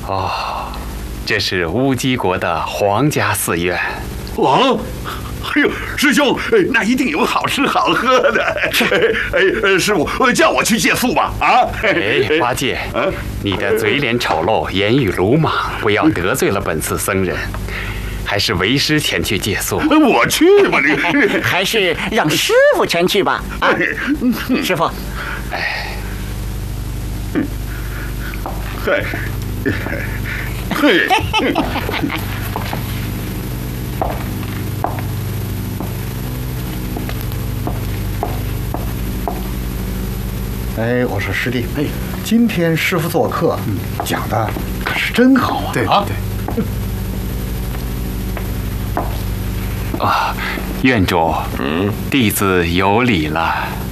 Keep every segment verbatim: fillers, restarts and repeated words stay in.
哦，这是乌鸡国的皇家寺院。 哦，哎呦，师兄，那一定有好吃好喝的。哎哎，师傅，叫我去借宿吧。啊， 哎，八戒，你的嘴脸丑陋，言语鲁莽，不要得罪了本寺僧人。还是为师前去借宿。 我去吧，你还是让师傅前去吧。啊，师傅， 哎，嘿，嘿。 哎，我说师弟，哎，今天师傅做客，嗯，讲的可是真好啊！ 对啊，对。啊，院主，嗯，弟子有礼了。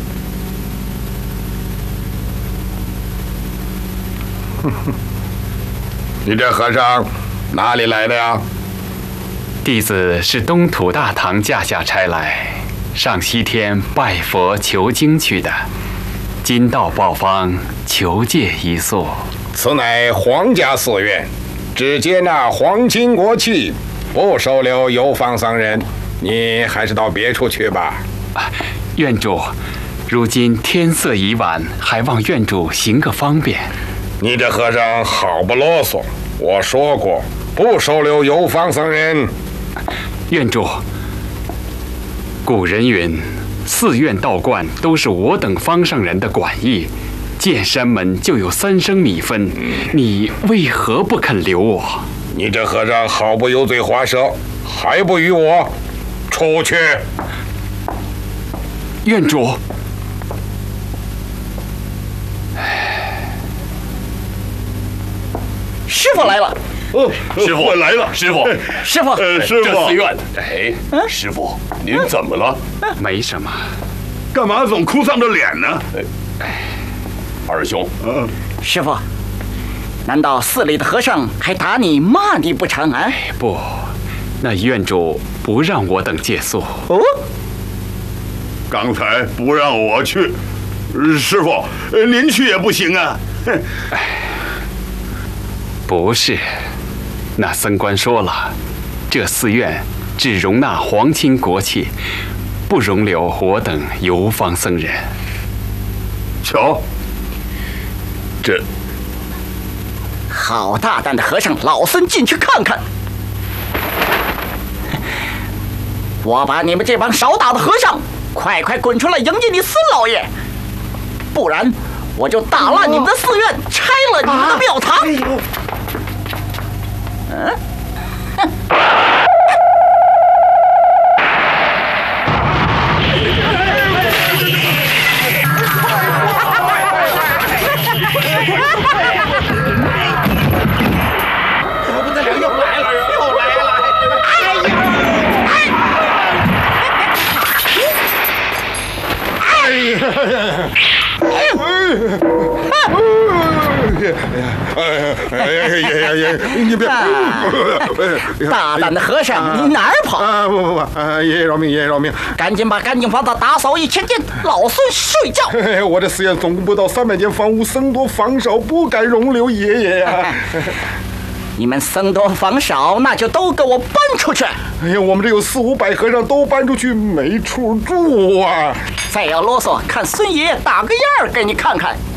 你这和尚哪里来的呀？ 弟子是东土大唐驾下差来，上西天拜佛求经去的。今到报方，求借一宿。 此乃皇家寺院，只接纳皇亲国戚，不收留游方僧人。你还是到别处去吧。 啊，院主，如今天色已晚，还望院主行个方便。 你这和尚好不啰嗦，我说过不收留游方僧人。 院主，古人云，寺院道观都是我等方上人的管意，见山门就有三升米分，你为何不肯留我？ 你这和尚好不油嘴滑舌，还不与我出去？ 院主， 师傅来了。 哦，师傅来了，师傅， 师傅， 呃，师傅， 这寺院，哎，师傅，您怎么了？ 没什么。 干嘛总哭丧着脸呢？ 哎，二兄， 嗯， 师傅，难道寺里的和尚还打你骂你不成啊？ 不，那院主不让我等借宿。 哦， 刚才不让我去，师傅，您去也不行啊。 哎，不是，那僧官说了，这寺院只容纳皇亲国戚，不容留我等游方僧人。 瞧，这好大胆的和尚，老僧进去看看。我把你们这帮少打的和尚，快快滚出来迎接你孙老爷，不然我就打烂你们的寺院，拆了你们的庙堂。嗯，哼。 不得了，又来了，又来了！哎呀！ 哎呀！哎呀！哎呀！哎呀呀呀！你别！ 大胆的和尚，你哪儿跑？ 啊不不不！啊，爷爷饶命，爷爷饶命！ 赶紧把干净房子打扫一千间，老孙睡觉。 哎，我这寺院总共不到三百间房屋，僧多房少，不敢容留爷爷呀。 你们僧多房少，那就都给我搬出去！ 哎呀，我们这有四五百和尚，都搬出去没处住啊！ 再要啰嗦，看孙爷爷打个样儿给你看看。